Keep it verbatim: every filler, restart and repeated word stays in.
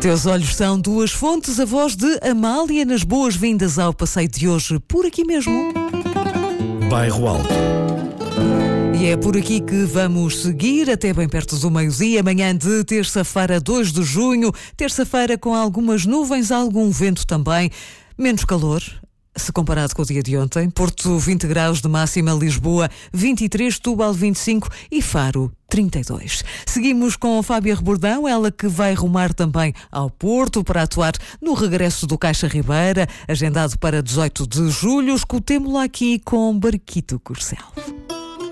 Teus olhos são duas fontes, a voz de Amália nas boas-vindas ao passeio de hoje, por aqui mesmo. Bairro Alto. E é por aqui que vamos seguir até bem perto do meio-dia, amanhã de terça-feira, dois de junho, terça-feira com algumas nuvens, algum vento também, menos calor. Se comparado com o dia de ontem, Porto vinte graus de máxima, Lisboa vinte e três, Setúbal vinte e cinco e Faro trinta e dois. Seguimos com a Fábia Rebordão, ela que vai rumar também ao Porto para atuar no regresso do Caixa Ribeira, agendado para dezoito de julho. Escutemo-la aqui com Barquito Corsel.